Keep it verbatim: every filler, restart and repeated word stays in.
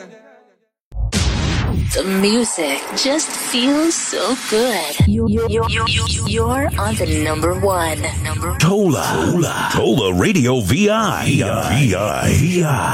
The music just feels so good. You, you, you, you, you're on the number one. Number Tola. Tola. Tola Radio V I. V I. V I.